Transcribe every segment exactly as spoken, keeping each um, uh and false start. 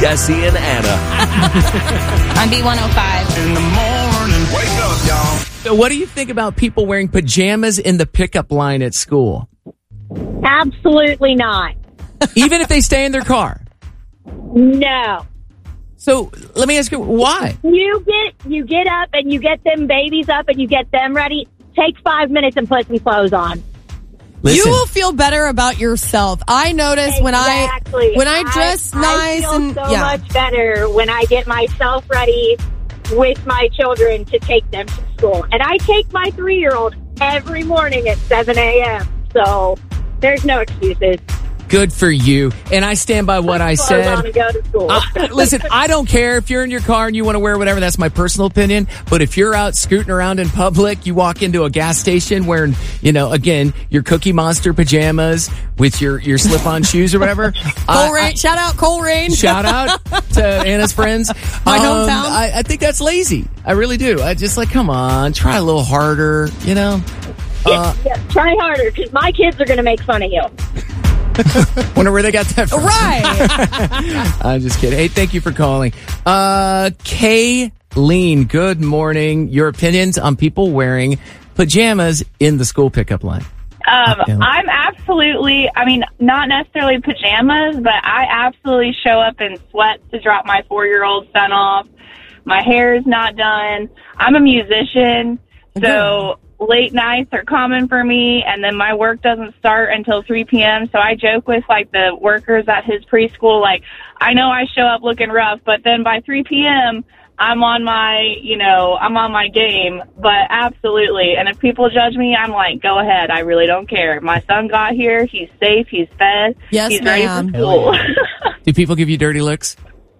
Jesse and Anna. On B one oh five. In the morning, wake up, y'all. So what do you think about people wearing pajamas in the pickup line at school? Absolutely not. Even if they stay in their car? No. So let me ask you, why? You get you get up and you get them babies up and you get them ready. Take five minutes and put some clothes on. Listen. You will feel better about yourself. I notice Exactly. when I when I dress I, nice I feel and so yeah. much better when I get myself ready with my children to take them to school. And I take my three-year-old every morning at seven a.m. So there's no excuses. Good for you. And I stand by what I Clothes said. on and go to school. Uh, listen, I don't care if you're in your car and you want to wear whatever. That's my personal opinion. But if you're out scooting around in public, you walk into a gas station wearing, you know, again, your Cookie Monster pajamas with your, your slip-on shoes or whatever. Cole I- Rain, I- shout out Cole Rain. Shout out to Anna's friends. My Um, hometown. I, I think that's lazy. I really do. I just like, come on, try a little harder, you know? Uh, yeah, try harder because my kids are going to make fun of you. wonder where they got that from. Right. I'm just kidding. Hey, thank you for calling. Uh, Kayleen, good morning. Your opinions on people wearing pajamas in the school pickup line? Um, Yeah. I'm absolutely, I mean, not necessarily pajamas, but I absolutely show up in sweats to drop my four-year-old son off. My hair is not done. I'm a musician, so late nights are common for me, and then my work doesn't start until three p.m., so I joke with, like, the workers at his preschool, like, I know I show up looking rough, but then by three p.m., I'm on my, you know, I'm on my game, but absolutely. And if people judge me, I'm like, go ahead. I really don't care. My son got here. He's safe. He's fed. Yes, he's ma'am. ready for school. Do people give you dirty looks?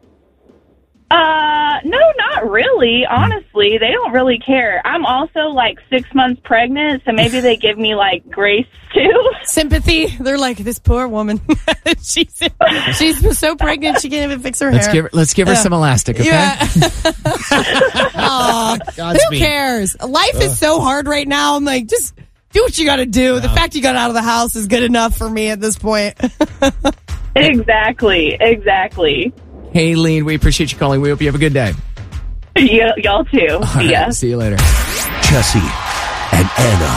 uh, no, not really. Honestly, they don't really care. I'm also like six months pregnant, so maybe they give me like grace too. Sympathy. They're like, this poor woman. she's she's so pregnant she can't even fix her Let's hair. give her, let's give her Yeah. some elastic, okay? Yeah. Aw, who Godspeed. cares? Life is so hard right now. I'm like, just do what you got to do. The fact you got out of the house is good enough for me at this point. Exactly, exactly. Kayleen, we appreciate you calling. We hope you have a good day. Y- y'all too. All See ya. right, see you later. Jesse and Anna.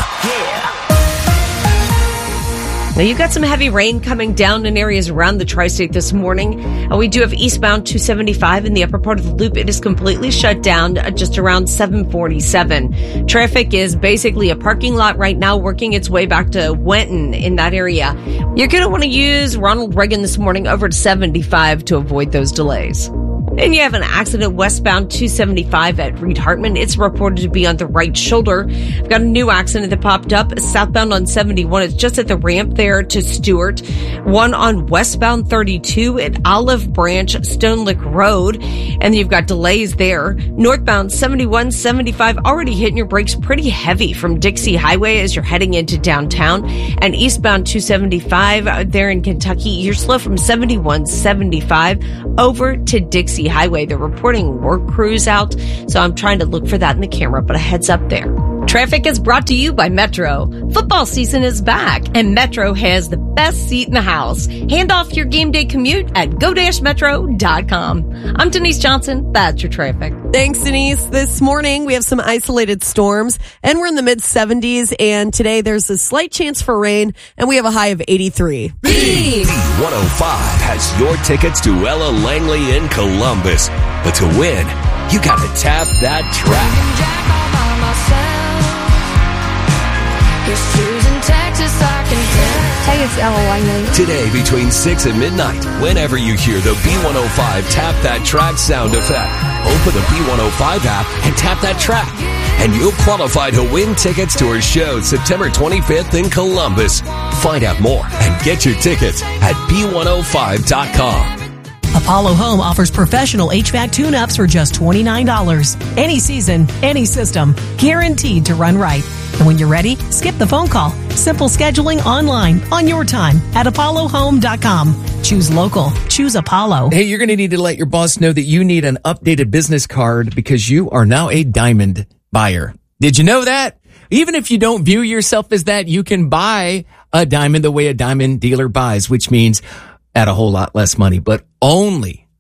Now, you've got some heavy rain coming down in areas around the tri-state this morning. Uh, we do have eastbound two seventy-five in the upper part of the loop. It is completely shut down at just around seven forty-seven. Traffic is basically a parking lot right now, working its way back to Wenton in that area. You're going to want to use Ronald Reagan this morning over to seventy-five to avoid those delays. And you have an accident westbound two seventy-five at Reed Hartman. It's reported to be on the right shoulder. I've got a new accident that popped up southbound on seventy-one. It's just at the ramp there to Stewart. One on westbound thirty-two at Olive Branch, Stone Lick Road. And you've got delays there. Northbound seventy-one, seventy-five already hitting your brakes pretty heavy from Dixie Highway as you're heading into downtown. And eastbound two seventy-five there in Kentucky, you're slow from seventy-one, seventy-five over to Dixie Highway. They're reporting work crews out, so I'm trying to look for that in the camera, but a heads up there. Traffic is brought to you by Metro. Football season is back, and Metro has the best seat in the house. Hand off your game day commute at go dash metro dot com. I'm Denise Johnson. That's your traffic. Thanks, Denise. This morning, we have some isolated storms, and we're in the mid seventies, and today there's a slight chance for rain, and we have a high of eighty-three. B one oh five has your tickets to Ella Langley in Columbus. But to win, you got to tap that track. Hey, it's Ella Langley. Today between six and midnight, whenever you hear the B one oh five Tap That Track sound effect, open the B one oh five app and tap that track. And you'll qualify to win tickets to our show September twenty-fifth in Columbus. Find out more and get your tickets at b one oh five dot com. Apollo Home offers professional H V A C tune-ups for just twenty-nine dollars. Any season, any system, guaranteed to run right. And when you're ready, skip the phone call. Simple scheduling online on your time at apollo home dot com. Choose local. Choose Apollo. Hey, you're going to need to let your boss know that you need an updated business card because you are now a diamond buyer. Did you know that? Even if you don't view yourself as that, you can buy a diamond the way a diamond dealer buys, which means at a whole lot less money, but only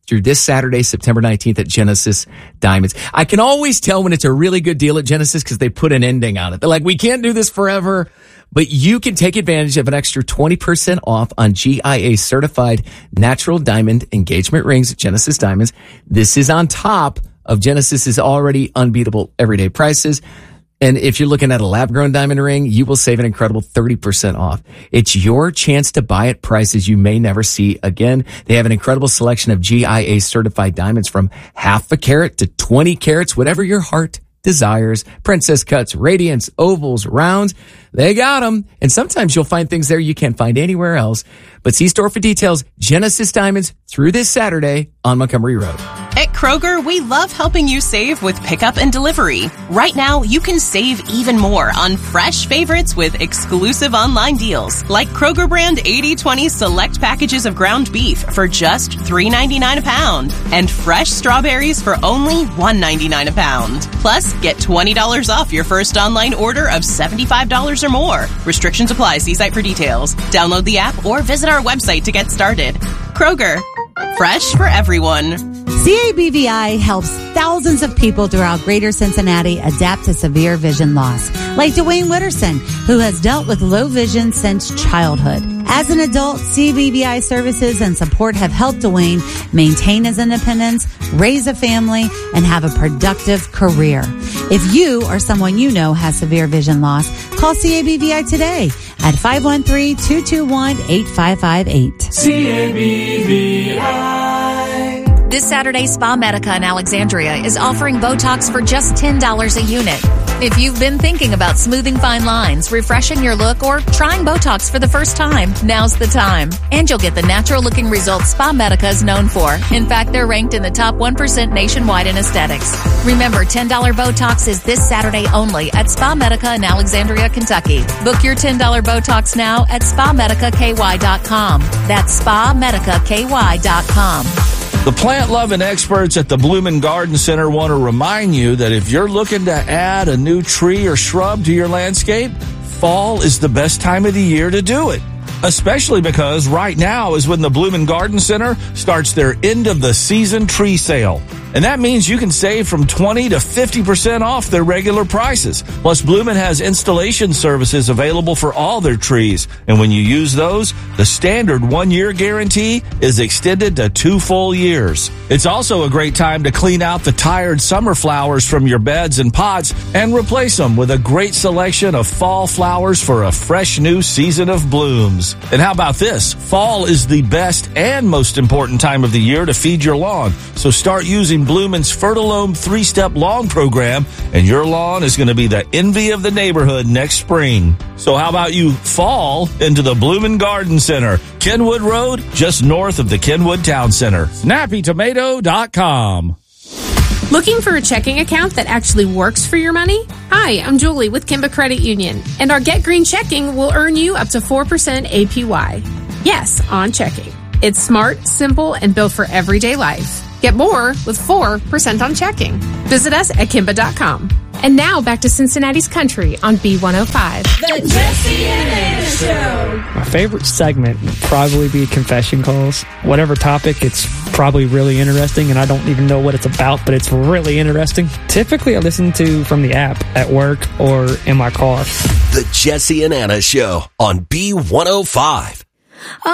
through this Saturday, September nineteenth at Genesis Diamonds. I can always tell when it's a really good deal at Genesis because they put an ending on it. They're like, we can't do this forever, but you can take advantage of an extra twenty percent off on G I A certified natural diamond engagement rings at Genesis Diamonds. This is on top of Genesis's already unbeatable everyday prices. And if you're looking at a lab-grown diamond ring, you will save an incredible thirty percent off. It's your chance to buy at prices you may never see again. They have an incredible selection of G I A certified diamonds from half a carat to twenty carats, whatever your heart desires. Princess cuts, radiance, ovals, rounds. They got them. And sometimes you'll find things there you can't find anywhere else. But see store for details. Genesis Diamonds through this Saturday on Montgomery Road. At Kroger, we love helping you save with pickup and delivery. Right now, you can save even more on fresh favorites with exclusive online deals, like Kroger brand eighty twenty select packages of ground beef for just three ninety-nine a pound, and fresh strawberries for only one ninety-nine a pound. Plus, get twenty dollars off your first online order of seventy-five dollars or more. Restrictions apply. See site for details. Download the app or visit our website to get started. Kroger, fresh for everyone. C A B V I helps thousands of people throughout greater Cincinnati adapt to severe vision loss, like Dwayne Witterson, who has dealt with low vision since childhood. As an adult, C A B V I services and support have helped Dwayne maintain his independence, raise a family, and have a productive career. If you or someone you know has severe vision loss, call C A B V I today at five one three, two two one, eight five five eight. C A B V I. This Saturday, Spa Medica in Alexandria is offering Botox for just ten dollars a unit. If you've been thinking about smoothing fine lines, refreshing your look, or trying Botox for the first time, now's the time. And you'll get the natural-looking results Spa Medica is known for. In fact, they're ranked in the top one percent nationwide in aesthetics. Remember, ten dollars Botox is this Saturday only at Spa Medica in Alexandria, Kentucky. Book your ten dollars Botox now at spa medica k y dot com. That's spa medica k y dot com. The plant-loving experts at the Bloomin' Garden Center want to remind you that if you're looking to add a new tree or shrub to your landscape, fall is the best time of the year to do it. Especially because right now is when the Bloomin' Garden Center starts their end-of-the-season tree sale. And that means you can save from twenty to fifty percent off their regular prices. Plus, Bloomin' has installation services available for all their trees. And when you use those, the standard one-year guarantee is extended to two full years. It's also a great time to clean out the tired summer flowers from your beds and pots and replace them with a great selection of fall flowers for a fresh new season of blooms. And how about this? Fall is the best and most important time of the year to feed your lawn. So start using Bloomin's Fertilome three-step lawn program, and your lawn is going to be the envy of the neighborhood next spring. So how about you fall into the Bloomin' Garden Center, Kenwood Road, just north of the Kenwood Town Center. snappy tomato dot com. Looking for a checking account that actually works for your money? Hi, I'm Julie with Kimba Credit Union, and our Get Green checking will earn you up to four percent A P Y. Yes, on checking. It's smart, simple, and built for everyday life. Get more with four percent on checking. Visit us at kimba dot com. And now back to Cincinnati's Country on B one oh five. The Jesse and Anna Show. My favorite segment would probably be confession calls. Whatever topic, it's probably really interesting, and I don't even know what it's about, but it's really interesting. Typically, I listen to from the app at work or in my car. The Jesse and Anna Show on B one oh five.